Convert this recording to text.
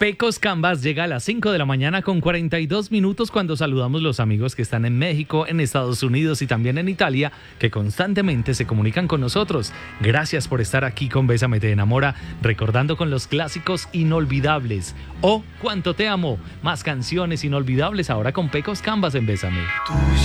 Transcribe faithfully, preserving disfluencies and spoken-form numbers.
Pecos Canvas llega a las cinco de la mañana con cuarenta y dos minutos cuando saludamos los amigos que están en México, en Estados Unidos y también en Italia, que constantemente se comunican con nosotros. Gracias por estar aquí con Bésame te enamora, recordando con los clásicos inolvidables. O Cuánto te amo, más canciones inolvidables ahora con Pecos Canvas en Bésame.